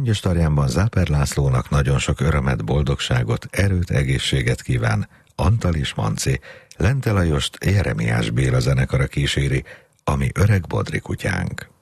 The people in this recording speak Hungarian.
Langyostarjánban Záper Lászlónak nagyon sok örömet, boldogságot, erőt, egészséget kíván Antal és Manci. Lente Lajost Jeremiás Béla zenekara kíséri, ami öreg bodri kutyánk.